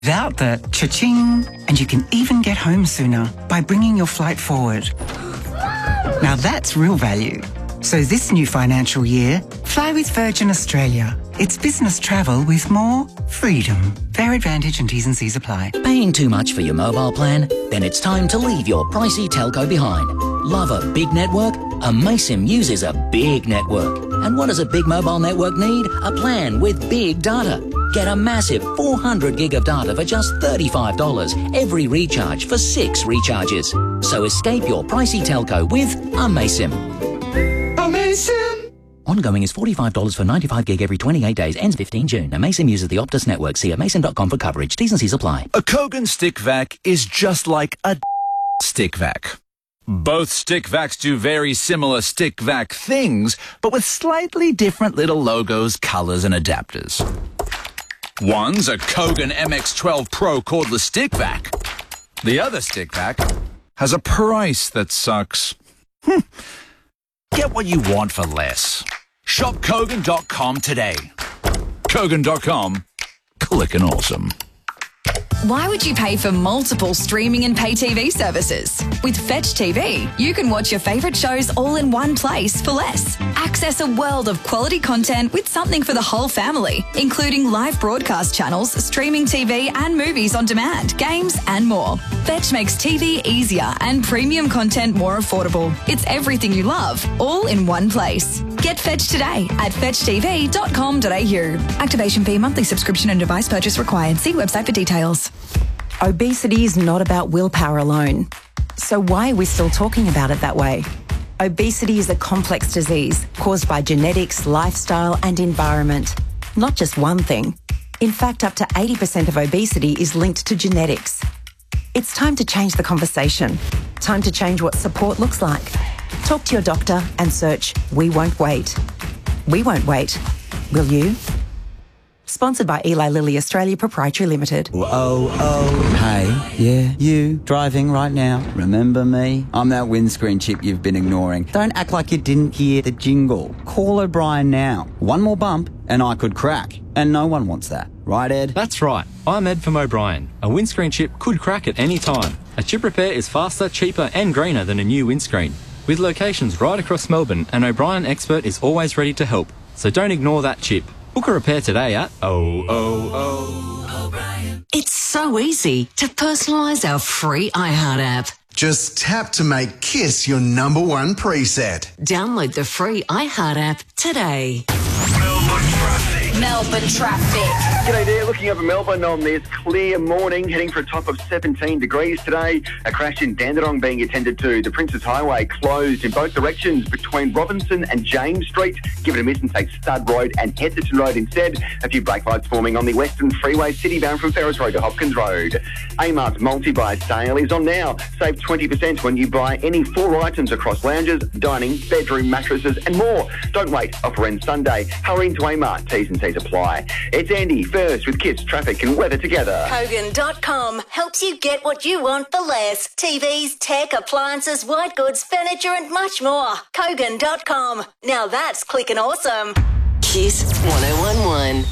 Without the cha-ching, and you can even get home sooner by bringing your flight forward. Now that's real value. So this new financial year, fly with Virgin Australia. It's business travel with more freedom. Fair advantage and T's and C's apply. Paying too much for your mobile plan? Then it's time to leave your pricey telco behind. Love a big network? Amaysim uses a big network. And what does a big mobile network need? A plan with big data. Get a massive 400 gig of data for just $35 every recharge for 6 recharges. So escape your pricey telco with Amaysim. Amaysim! Ongoing is $45 for 95 gig every 28 days. Ends 15 June. Amaysim uses the Optus network. See amaysim.com for coverage. T's and C's apply. A Kogan stick vac is just like a stick vac. Both stick vacs do very similar stick vac things, but with slightly different little logos, colors, and adapters. One's a Kogan MX12 Pro cordless stick vac. The other stick vac has a price that sucks. Get what you want for less. Shop Kogan.com today. Kogan.com. Clickin' awesome. Why would you pay for multiple streaming and pay TV services? With Fetch TV, you can watch your favourite shows all in one place for less. Access a world of quality content with something for the whole family, including live broadcast channels, streaming TV and movies on demand, games and more. Fetch makes TV easier and premium content more affordable. It's everything you love, all in one place. Get Fetch today at fetchtv.com.au. Activation fee, monthly subscription and device purchase required. See website for details. Obesity is not about willpower alone. So why are we still talking about it that way? Obesity is a complex disease caused by genetics, lifestyle and environment. Not just one thing. In fact, up to 80% of obesity is linked to genetics. It's time to change the conversation. Time to change what support looks like. Talk to your doctor and search We Won't Wait. We won't wait. Will you? Sponsored by Eli Lilly Australia Proprietary Limited. Hey, yeah, you, driving right now. Remember me? I'm that windscreen chip you've been ignoring. Don't act like you didn't hear the jingle. Call O'Brien now. One more bump and I could crack. And no one wants that. Right, Ed? That's right. I'm Ed from O'Brien. A windscreen chip could crack at any time. A chip repair is faster, cheaper and greener than a new windscreen. With locations right across Melbourne, an O'Brien expert is always ready to help. So don't ignore that chip. Book a repair today at O'Brien. It's so easy to personalise our free iHeart app. Just tap to make Kiss your #1 preset. Download the free iHeart app today. Melbourne traffic. G'day there, looking over Melbourne on this clear morning, heading for a top of 17 degrees today. A crash in Dandenong being attended to. The Princes Highway closed in both directions between Robinson and James Street. Give it a miss and take Stud Road and Heatherton Road instead. A few brake lights forming on the Western Freeway, city-bound from Ferris Road to Hopkins Road. Amart's multi-buy sale is on now. Save 20% when you buy any 4 items across lounges, dining, bedroom, mattresses and more. Don't wait, offer ends Sunday. Hurry into Amart, T's and C's apply. It's Andy first with Kiss, traffic and weather together. Kogan.com helps you get what you want for less. TVs, tech, appliances, white goods, furniture and much more. Kogan.com. Now that's clicking awesome. Kiss 1011.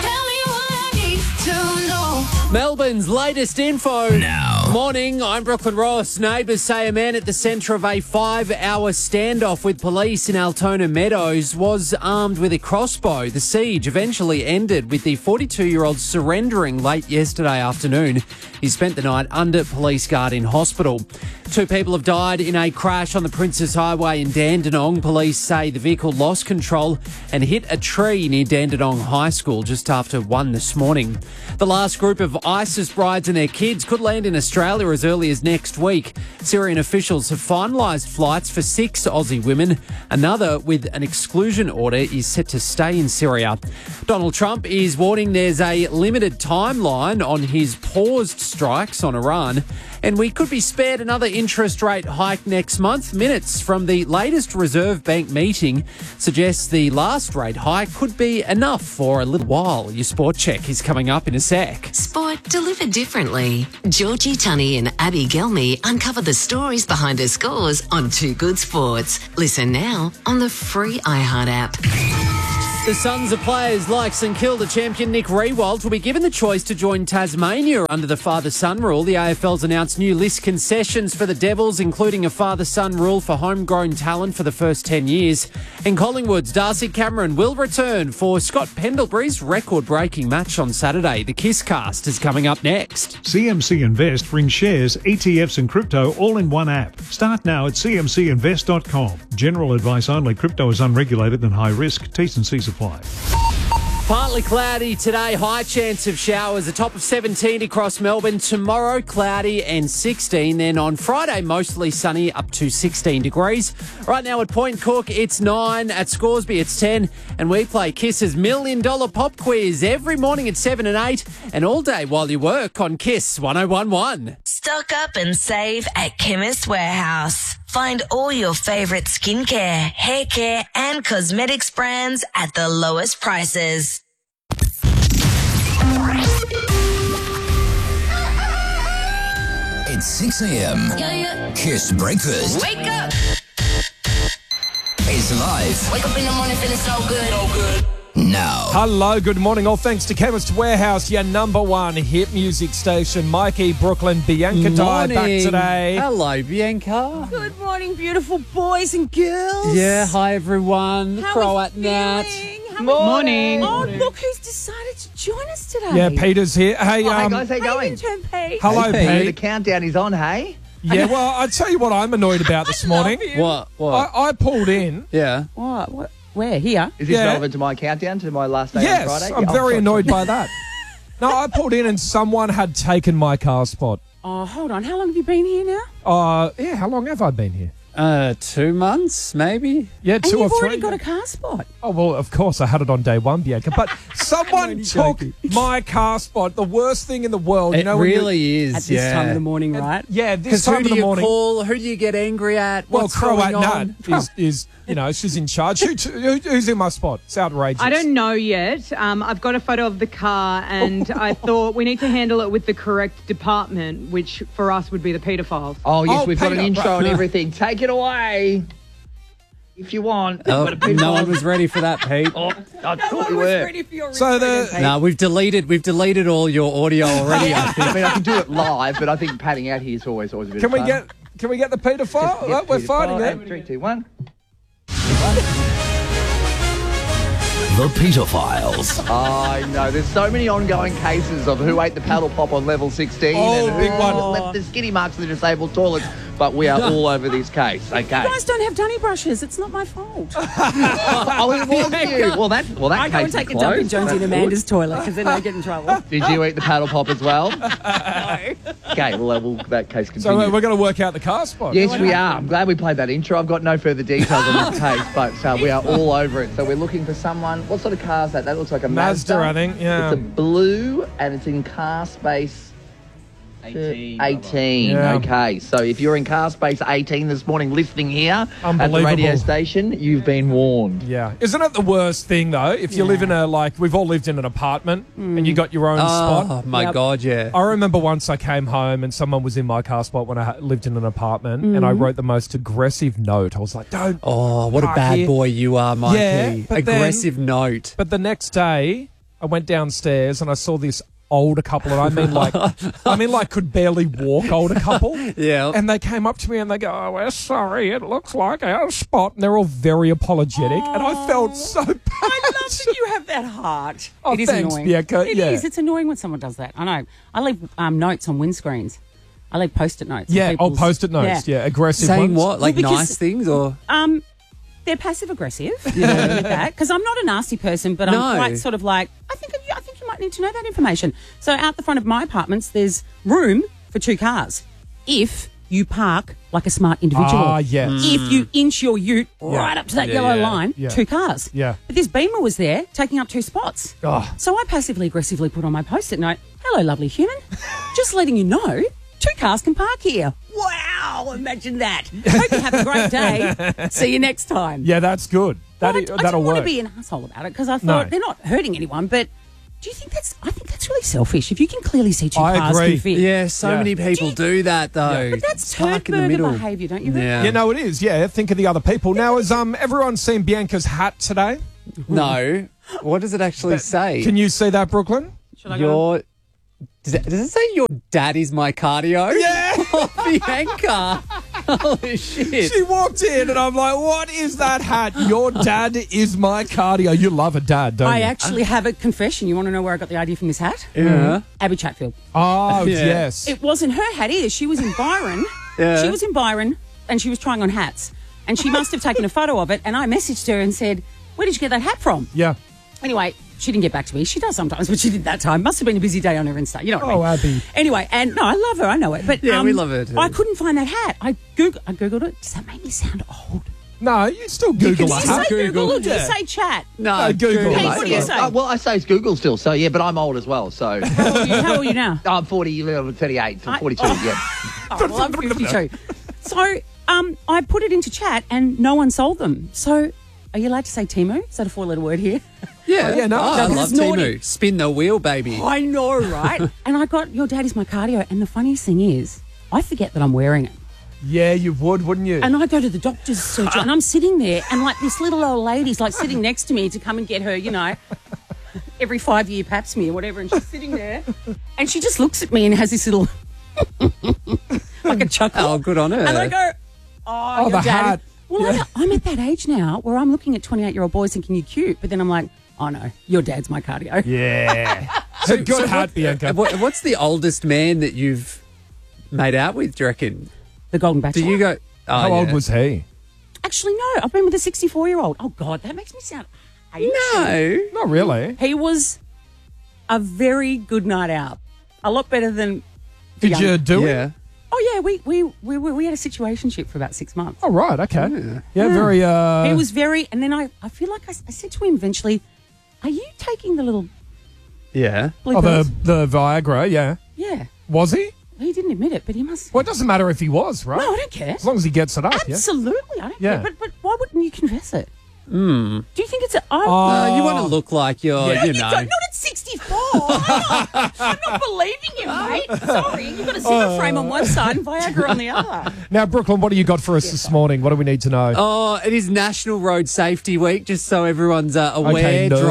Melbourne's latest info. Now. Morning, I'm Brooklyn Ross. Neighbours say a man at the centre of a 5-hour standoff with police in Altona Meadows was armed with a crossbow. The siege eventually ended with the 42-year-old surrendering late yesterday afternoon. He spent the night under police guard in hospital. 2 people have died in a crash on the Princes Highway in Dandenong. Police say the vehicle lost control and hit a tree near Dandenong High School just after 1 this morning. The last group of ISIS brides and their kids could land in Australia as early as next week. Syrian officials have finalised flights for 6 Aussie women. Another with an exclusion order is set to stay in Syria. Donald Trump is warning there's a limited timeline on his paused strikes on Iran, and we could be spared another interest rate hike next month. Minutes from the latest Reserve Bank meeting suggests the last rate hike could be enough for a little while. Your sport check is coming up in a sec. Sport delivered differently. Georgie Tunney and Abby Gelmy uncover the stories behind the scores on Too Good Sports. Listen now on the free iHeart app. The sons of players like St Kilda champion Nick Riewoldt will be given the choice to join Tasmania under the father-son rule. The AFL's announced new list concessions for the Devils, including a father-son rule for homegrown talent for the first 10 years. And Collingwood's Darcy Cameron will return for Scott Pendlebury's record-breaking match on Saturday. The Kiss Cast is coming up next. CMC Invest brings shares, ETFs and crypto all in one app. Start now at cmcinvest.com. General advice only. Crypto is unregulated and high risk. T's and C's apply. Partly cloudy today, high chance of showers, a top of 17 across Melbourne. Tomorrow, cloudy and 16. Then on Friday, mostly sunny, up to 16 degrees. Right now at Point Cook, it's 9. At Scoresby, it's 10. And we play Kiss's $1 Million Pop Quiz every morning at 7 and 8. And all day while you work on Kiss 1011. Stock up and save at Chemist Warehouse. Find all your favourite skincare, hair care and cosmetics brands at the lowest prices. It's 6 a.m. Kiss Breakfast. Wake up! It's live. Wake up in the morning feeling so good. Now. Hello, good morning. All thanks to Chemist Warehouse, your number one hit music station. Mikey, Brooklyn, Bianca Dye back today. Hello, Bianca. Good morning, beautiful boys and girls. Yeah, hi everyone. How Crow are at you Nat. feeling? Morning. Oh, look who's decided to join us today. Yeah, Peter's here. Hey, Hey guys, how you going? Intern Pete. hello, The Pete. countdown is on, hey? Yeah, well, I tell you what I'm annoyed about this morning. What? I pulled in. Yeah. What? Where? Here? Is this Yeah. relevant to my countdown, to my last day on Yes, Friday? I'm Yeah, very sorry. annoyed by that. No, I pulled in and someone had taken my car spot. Oh, hold on. How long have you been here now? Yeah, how long have I been here? 2 months, maybe? Yeah, And 2 or you've 3. already got a car spot. Oh, well, of course, I had it on day one, Bianca. But someone took my car spot, the worst thing in the world. It you know, when you- really is. At this time of the morning, right? Yeah, this Because time who of do the you morning. call? Who do you get angry at? Well, What's Crow at going Nat on? is, you know, she's in charge. Who's in my spot? It's outrageous. I don't know yet. I've got a photo of the car, and I thought we need to handle it with the correct department, which for us would be the paedophiles. Oh, yes, we've got an Peter, intro right. and everything. Take it away. If you want. Oh, no one was ready for that, Pete. Oh, I No thought one you was were. ready for your So return. No, we've deleted all your audio already. I think. I mean, I can do it live, but I think padding out here is always a bit Can of we fun. get the paedophile? Yep, We're Peter, fighting five, it. 3, 2, 1. The Peter Files. I know. There's so many ongoing cases of who ate the paddle pop on level 16 Oh, and big who one. left the skinny marks in the disabled toilets. But we are all over this case. Okay. You guys don't have dunny brushes. It's not my fault. Oh, it was you. Well, that I go case and take is a dump in closed. Jonesy and That's Amanda's good. toilet because then I get in trouble. Did you eat the paddle pop as well? No. Okay, well, that case So continues. we're going to work out the car spot. Yes, we are. I'm glad we played that intro. I've got no further details on this case, but we are all over it. So we're looking for someone. What sort of car is that? That looks like a Mazda, I think, yeah. It's a blue, and it's in car space 18. Yeah. Okay, so if you're in car space 18 this morning listening here at the Unbelievable. radio station, you've been warned. Yeah. Isn't it the worst thing, though? If you live in we've all lived in an apartment and you got your own spot. Oh, my God, yeah. I remember once I came home and someone was in my car spot when I lived in an apartment and I wrote the most aggressive note. I was like, don't. Oh, what a park bad here. boy you are, Mikey. Yeah, but then- Aggressive note. But the next day, I went downstairs and I saw this older couple, and I mean like could barely walk older couple. Yeah. And they came up to me and they go, "Oh, we're sorry, it looks like our spot." And they're all very apologetic, and I felt so bad. I love that you have that heart. Oh, it is thanks, annoying. Bianca. It Yeah. is. It's annoying when someone does that. I know. I leave notes on windscreens. I leave Post-it notes. on Yeah, people's- Post-it notes. Yeah, aggressive Saying ones. what? Like Well, because- nice things or? They're passive aggressive. With that because I'm not a nasty person, but No. I'm quite sort of like I think you might need to know that information. So out the front of my apartments, there's room for 2 cars if you park like a smart individual. Ah, yes. If you inch your ute right up to that yellow line, yeah. 2 cars. Yeah. But this Beamer was there taking up 2 spots. Oh. So I passively aggressively put on my Post-it note, "Hello, lovely human. Just letting you know, 2 cars can park here." Wow, imagine that. Hope you have a great day. See you next time. Yeah, that's good. I That'll didn't want work. to be an asshole about it because I thought they're not hurting anyone. But do you think I think that's really selfish. If you can clearly see 2 I cars agree. can fit. Yeah, so many people do that though. But that's Park in the turd middle. burger behaviour, don't you think? Yeah. You know, it is. Yeah, think of the other people. Now, has everyone seen Bianca's hat today? No. What does it actually say? Can you see that, Brooklyn? Should I go? Does it say your dad is my cardio? Yeah. Bianca. Holy shit. She walked in and I'm like, what is that hat? Your dad is my cardio. You love a dad, don't I you? actually have a confession. You want to know where I got the idea from this hat? Yeah. Abby Chatfield. Oh, Yeah. yes. It wasn't her hat either. She was in Byron. Yeah. She was in Byron and she was trying on hats. And she must have taken a photo of it. And I messaged her and said, where did you get that hat from? Yeah. Anyway, she didn't get back to me. She does sometimes, but she did that time. Must have been a busy day on her Insta. You know what I mean? Abby. Anyway, and no, I love her. I know it. But Yeah, we love her too. I couldn't find that hat. I Googled it. Does that make me sound old? No, you still Google Do a you hat. say Google or do you Yeah. say chat? No, Google. Hey, what do you say? Well, I say it's Google still, so yeah, but I'm old as well, so. How old are you now? I'm 38, so 42, yeah. Oh, well, I'm 52. So I put it into chat and no one sold them. So are you allowed to say Temu? Is that a 4-letter word here? Yeah. Yeah, no. I No, love it's naughty. Temu. Spin the wheel, baby. I know, right? And I got your dad is my cardio. And the funniest thing is, I forget that I'm wearing it. Yeah, you would, wouldn't you? And I go to the doctor's surgery and I'm sitting there and like this little old lady's like sitting next to me to come and get her, you know, every 5-year pap smear or whatever. And she's sitting there and she just looks at me and has this little, like a chuckle. Oh, good on her. And I go, oh the your dad. hat. Well, Yeah. I'm at that age now where I'm looking at 28-year-old boys thinking you're cute. But then I'm like, oh no, your dad's my cardio. Yeah. It's a good hat, Bianca. What's the oldest man that you've made out with, do you reckon? The Golden Bachelor. Do you go... Oh, How old yeah. was he? Actually, no. I've been with a 64-year-old. Oh, God, that makes me sound ancient. No. Not really. He was a very good night out. A lot better than... Did you do it? Yeah. Oh, yeah. We had a situationship for about 6 months. Oh, right. Okay. Yeah, very... He was very... And then I feel like I said to him eventually, are you taking the little... Yeah. Oh, the Viagra, yeah. Yeah. Was he? He didn't admit it, but he must... Well, it doesn't matter if he was, right? No, I don't care. As long as he gets it up, Absolutely. I don't Yeah. care. But why wouldn't you confess it? Mm. Do you think it's a... You want to look like you're, No, you you know... don't. Not at 64. I'm not believing you, mate. Sorry. You've got a Zimmer frame on one side and Viagra on the other. Now, Brooklyn, what do you got for us this morning? What do we need to know? Oh, it is National Road Safety Week, just so everyone's aware. Okay, nerd.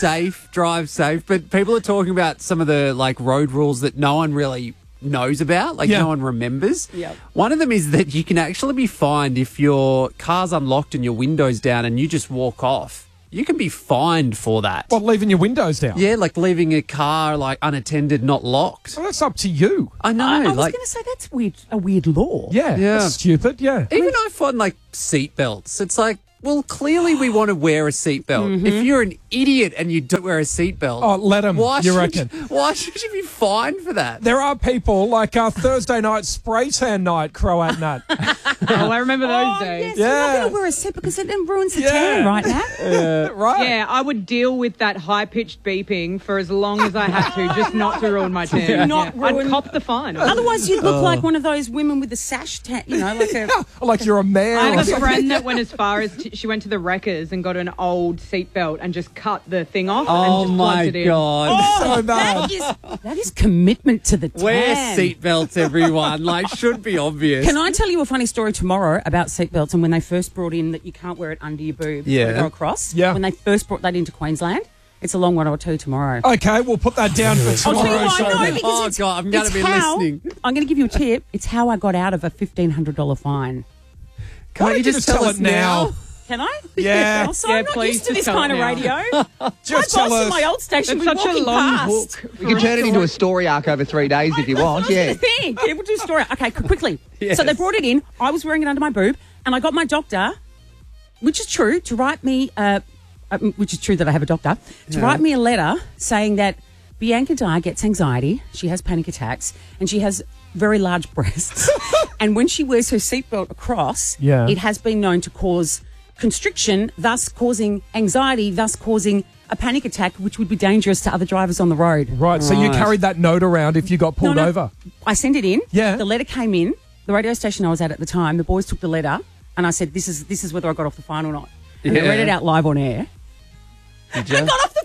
Drive safe. But people are talking about some of the like road rules that no one really knows about, like no one remembers. Yep. One of them is that you can actually be fined if your car's unlocked and your window's down and you just walk off. You can be fined for that. What, leaving your windows down? Yeah, like leaving a car like unattended, not locked. Well, that's up to you. I know. I was like, going to say that's a weird law. Yeah, that's stupid, yeah. even I find like seatbelts. It's like, well, clearly we want to wear a seatbelt. If you're an idiot and you don't wear a seatbelt, Oh, let him, you reckon? Why should you be fined for that? There are people like Thursday night spray tan night, Croat Nut. Oh, I remember those days. Yes, I'm not going to wear a set because it ruins the tan right now. Right. Yeah, I would deal with that high-pitched beeping for as long as I had to, just not to ruin my tan. Do not I'd ruin- cop the fine. Otherwise, you'd look like one of those women with the sash tan, you know, like a... Like you're a man. I or had a something. friend that went as far as she went to the Wreckers and got an old seatbelt and just cut the thing off Oh and just my plugged it in. God. So bad. That is commitment to the tan. Wear seatbelts, everyone. Like, should be obvious. Can I tell you a funny story tomorrow about seatbelts and when they first brought in that you can't wear it under your boob Yeah. or go across? Yeah. When they first brought that into Queensland. It's a long one, I'll tell you tomorrow. Okay, we'll put that down for I'll tell you tomorrow's why, show. no, then. because Oh, it's, God, I'm going to it's be how- listening. I'm going to give you a tip. It's how I got out of a $1,500 fine. Can't Why you don't you just just tell tell us it now? Can I? Yeah. Oh, so Yeah, I'm not please used to just this tell kind it of now. radio. Just my tell boss us. in my old station It's was such a walking long past. hook. You can turn it into a story arc over 3 days if you want, yeah. That's the thing. Yeah, we'll do a story. Okay, quickly. Yes. So they brought it in. I was wearing it under my boob, and I got my doctor, which is true, to write me, which is true that I have a doctor, to write me a letter saying that Bianca Dye gets anxiety, she has panic attacks, and she has very large breasts. And when she wears her seatbelt across, Yeah. it has been known to cause constriction, thus causing anxiety, thus causing a panic attack, which would be dangerous to other drivers on the road. Right, so you carried that note around if you got pulled No. over. I sent it in. Yeah. The letter came in. The radio station I was at the time, the boys took the letter, and I said, "This is whether I got off the fine or not." And they Yeah. read it out live on air. Did you? I got off the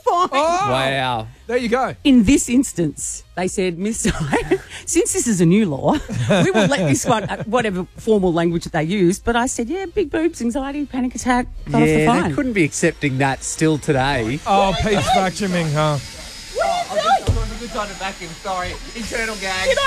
fine. Oh, Wow. there you go. In this instance, they said, Miss Di, since this is a new law, we will let this one, whatever formal language that they use. But I said, yeah, big boobs, anxiety, panic attack, got off the Yeah, phone. they couldn't be accepting that still today. Oh, Pete's vacuuming, huh? I've got a good time to vacuum. Sorry. Internal gag.